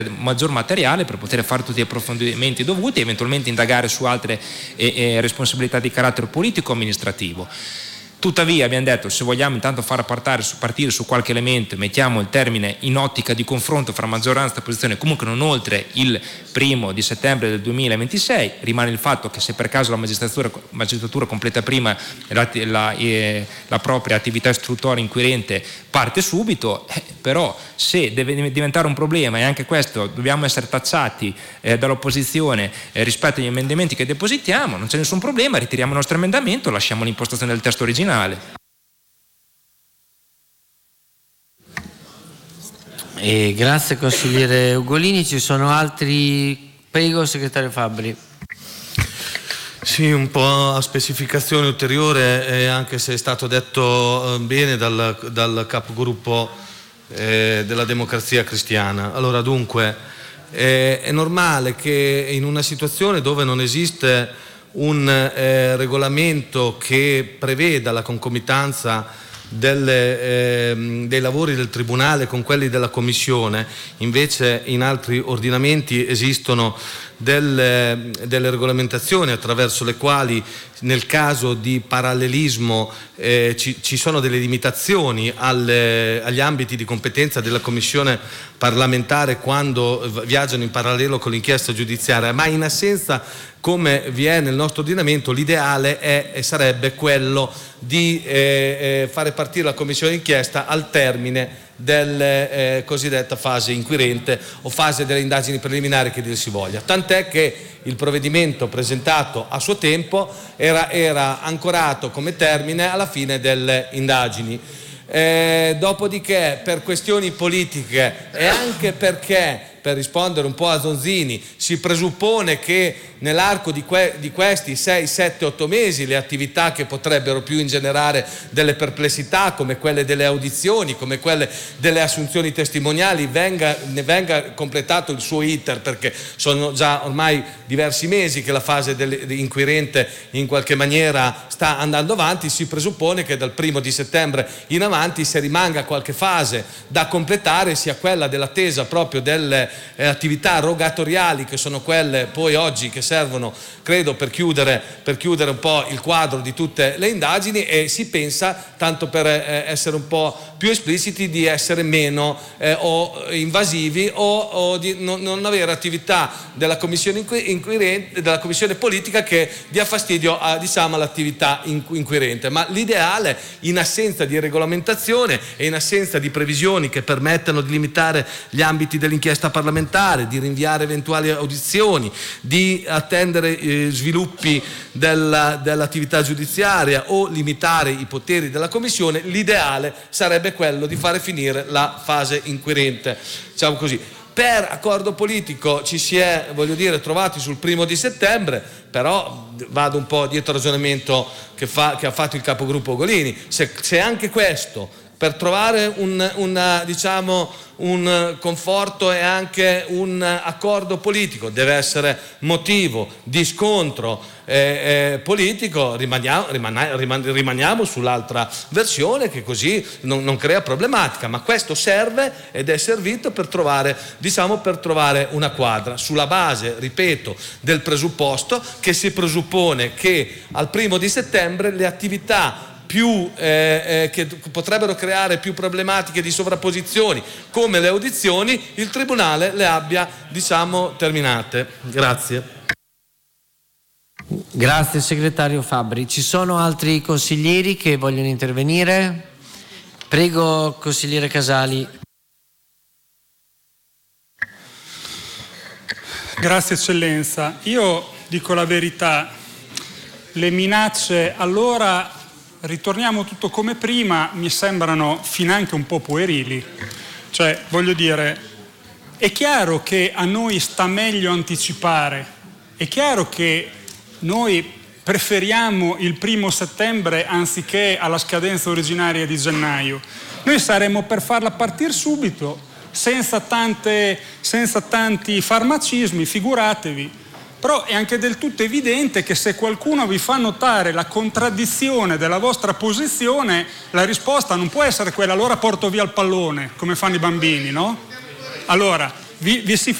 maggior materiale per poter fare tutti gli approfondimenti dovuti e eventualmente indagare su altre responsabilità di carattere politico o amministrativo. Tuttavia abbiamo detto, se vogliamo intanto far partire su qualche elemento, mettiamo il termine in ottica di confronto fra maggioranza e opposizione, comunque non oltre il 1° di settembre del 2026. Rimane il fatto che se per caso la magistratura completa prima la propria attività istruttoria inquirente, parte subito, però se deve diventare un problema, e anche questo dobbiamo essere tacciati dall'opposizione rispetto agli emendamenti che depositiamo, non c'è nessun problema, ritiriamo il nostro emendamento, lasciamo l'impostazione del testo originale. Grazie consigliere Ugolini. Ci sono altri? Prego, segretario Fabbri. Sì, un po' a specificazione ulteriore, anche se è stato detto bene dal capogruppo della Democrazia Cristiana. Allora, dunque, è normale che in una situazione dove non esiste un regolamento che preveda la concomitanza dei lavori del Tribunale con quelli della Commissione, invece in altri ordinamenti esistono delle regolamentazioni attraverso le quali nel caso di parallelismo ci sono delle limitazioni agli ambiti di competenza della Commissione parlamentare quando viaggiano in parallelo con l'inchiesta giudiziaria, ma in assenza, come vi è nel nostro ordinamento, l'ideale è e sarebbe quello di fare partire la Commissione d'inchiesta al termine della cosiddetta fase inquirente o fase delle indagini preliminari che dir si voglia. Tant'è che il provvedimento presentato a suo tempo era ancorato come termine alla fine delle indagini. Dopodiché, per questioni politiche e anche perché, per rispondere un po' a Zonzini, si presuppone che nell'arco di questi 6, 7, 8 mesi le attività che potrebbero più ingenerare delle perplessità, come quelle delle audizioni, come quelle delle assunzioni testimoniali, ne venga completato il suo iter, perché sono già ormai diversi mesi che la fase inquirente in qualche maniera sta andando avanti. Si presuppone che dal 1° di settembre in avanti, se rimanga qualche fase da completare, sia quella dell'attesa proprio delle attività rogatoriali, che sono quelle poi oggi che servono, credo, per chiudere un po' il quadro di tutte le indagini, e si pensa, tanto per essere un po' più espliciti, di essere meno o invasivi o di non avere attività della commissione inquirente, della commissione politica, che dia fastidio all'attività inquirente. Ma l'ideale, in assenza di regolamentazione e in assenza di previsioni che permettano di limitare gli ambiti dell'inchiesta parlamentare, di rinviare eventuali audizioni, di attendere sviluppi dell'attività giudiziaria o limitare i poteri della Commissione, l'ideale sarebbe quello di fare finire la fase inquirente. Diciamo così. Per accordo politico ci si è, trovati sul 1° di settembre, però vado un po' dietro al ragionamento che ha fatto il capogruppo Ugolini. Se anche questo, per trovare un conforto e anche un accordo politico, deve essere motivo di scontro politico, rimaniamo sull'altra versione, che così non crea problematica. Ma questo serve ed è servito per trovare una quadra, sulla base, ripeto, del presupposto che si presuppone che al 1° di settembre le attività che potrebbero creare più problematiche di sovrapposizioni, come le audizioni, il Tribunale le abbia terminate. Grazie. Grazie segretario Fabbri. Ci sono altri consiglieri che vogliono intervenire? Prego, consigliere Casali. Grazie eccellenza. Io dico la verità, le minacce allora ritorniamo tutto come prima mi sembrano finanche un po' puerili. Cioè, è chiaro che a noi sta meglio anticipare, è chiaro che noi preferiamo il 1° settembre anziché alla scadenza originaria di gennaio. Noi saremmo per farla partire subito, senza tanti farmacismi, figuratevi. Però è anche del tutto evidente che se qualcuno vi fa notare la contraddizione della vostra posizione, la risposta non può essere quella: allora porto via il pallone, come fanno i bambini, no? Allora, vi si